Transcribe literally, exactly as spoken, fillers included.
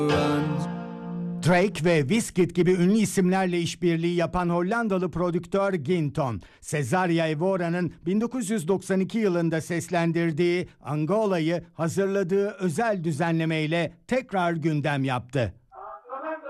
Drake ve Wizkid gibi ünlü isimlerle işbirliği yapan Hollandalı prodüktör Ginton, Cesaria Evora'nın bin dokuz yüz doksan iki yılında seslendirdiği Angola'yı hazırladığı özel düzenlemeyle tekrar gündem yaptı.